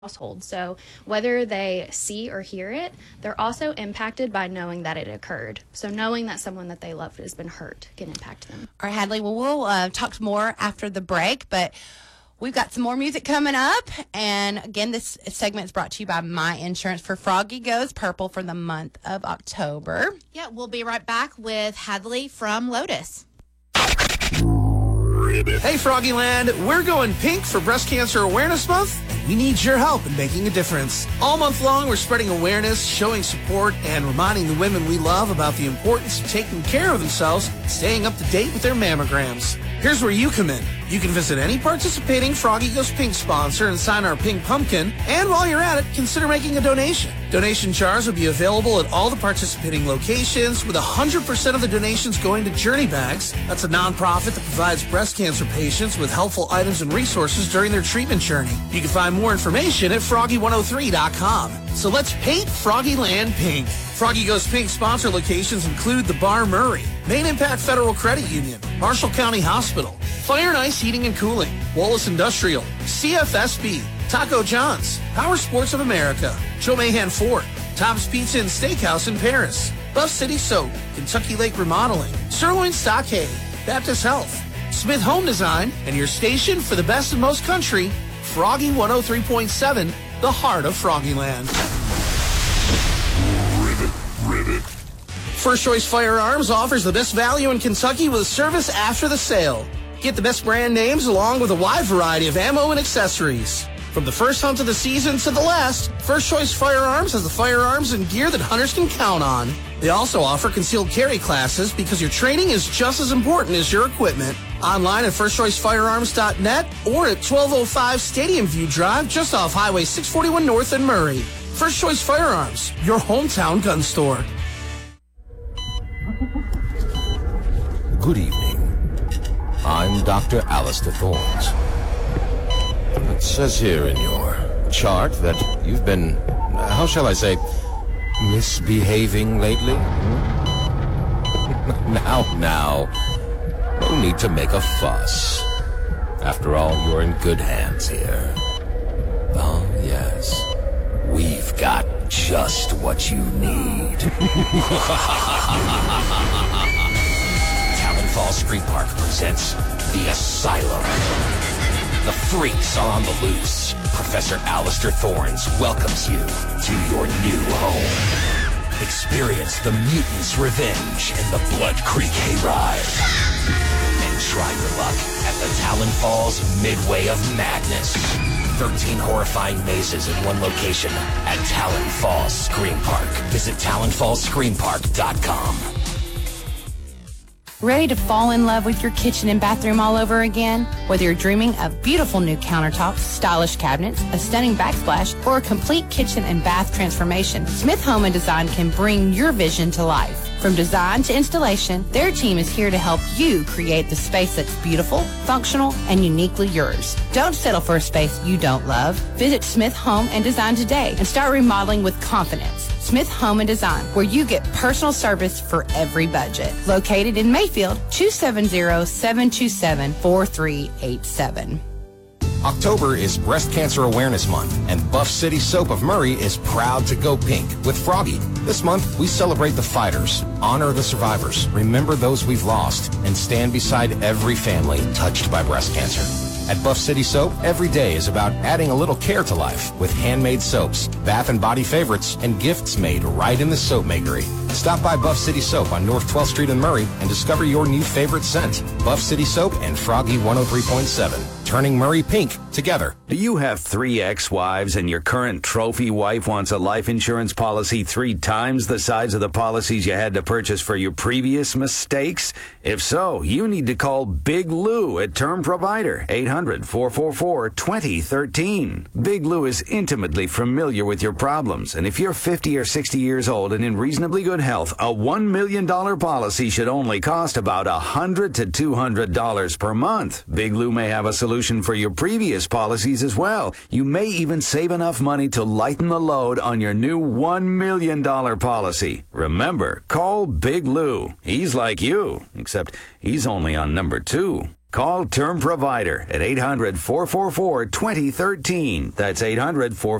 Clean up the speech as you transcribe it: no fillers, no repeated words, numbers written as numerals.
household. So whether they see or hear it, they're also impacted by knowing that it occurred. So knowing that someone that they loved has been hurt can impact them. All right, Hadley, well, we'll talk more after the break, but we've got some more music coming up. And again, this segment is brought to you by My Insurance for Froggy Goes Purple for the month of October. Yeah, we'll be right back with Hadley from Lotus. Hey, Froggyland, we're going pink for Breast Cancer Awareness Month, and we need your help in making a difference. All month long, we're spreading awareness, showing support, and reminding the women we love about the importance of taking care of themselves and staying up to date with their mammograms. Here's where you come in. You can visit any participating Froggy Goes Pink sponsor and sign our pink pumpkin, and while you're at it, consider making a donation. Donation jars will be available at all the participating locations, with 100% of the donations going to Journey Bags. That's a nonprofit that provides breast cancer patients with helpful items and resources during their treatment journey. You can find more information at froggy103.com. So let's paint Froggyland pink. Froggy Goes Pink sponsor locations include the Bar Murray, Main Impact Federal Credit Union, Marshall County Hospital, Fire and Ice Heating and Cooling, Wallace Industrial, CFSB, Taco John's, Power Sports of America, Joe Mahan Ford, Tom's Pizza and Steakhouse in Paris, Buff City Soap, Kentucky Lake Remodeling, Sirloin Stockade, Baptist Health, Smith Home Design, and your station for the best and most country, Froggy 103.7, the heart of Froggyland. Rivet. First Choice Firearms offers the best value in Kentucky with service after the sale. Get the best brand names along with a wide variety of ammo and accessories. From the first hunt of the season to the last, First Choice Firearms has the firearms and gear that hunters can count on. They also offer concealed carry classes because your training is just as important as your equipment. Online at firstchoicefirearms.net or at 1205 Stadium View Drive just off Highway 641 North in Murray. First Choice Firearms, your hometown gun store. Good evening. I'm Dr. Alistair Thorns. It says here in your chart that you've been, how shall I say, misbehaving lately? Now, no need to make a fuss. After all, you're in good hands here. Oh, yes. We've got just what you need. Talon Falls Screen Park presents The Asylum. The freaks are on the loose. Professor Alistair Thorns welcomes you to your new home. Experience the mutants' revenge in the Blood Creek Hayride. And try your luck at the Talon Falls Midway of Madness. 13 horrifying mazes in one location at Talon Falls Screen Park. Visit TalonFallsScreenPark.com. Ready to fall in love with your kitchen and bathroom all over again? Whether you're dreaming of beautiful new countertops, stylish cabinets, a stunning backsplash, or a complete kitchen and bath transformation, Smith Home and Design can bring your vision to life. From design to installation, their team is here to help you create the space that's beautiful, functional, and uniquely yours. Don't settle for a space you don't love. Visit Smith Home and Design today and start remodeling with confidence. Smith Home and Design, where you get personal service for every budget. Located in Mayfield, 270-727-4387. October is Breast Cancer Awareness Month, and Buff City Soap of Murray is proud to go pink with Froggy. This month, we celebrate the fighters, honor the survivors, remember those we've lost, and stand beside every family touched by breast cancer. At Buff City Soap, every day is about adding a little care to life with handmade soaps, bath and body favorites, and gifts made right in the soap makery. Stop by Buff City Soap on North 12th Street in Murray and discover your new favorite scent. Buff City Soap and Froggy 103.7, turning Murray pink together. Do you have 3 ex-wives and your current trophy wife wants a life insurance policy 3 times the size of the policies you had to purchase for your previous mistakes? If so, you need to call Big Lou at Term Provider, 800-444-2013. Big Lou is intimately familiar with your problems, and if you're 50 or 60 years old and in reasonably good health, a $1 million policy should only cost about $100 to $200 per month. Big Lou may have a solution for your previous policies as well. You may even save enough money to lighten the load on your new $1 million policy. Remember, call Big Lou. He's like you, except he's only on number 2. Call Term Provider at 800-444-2013. That's 800-444-2013.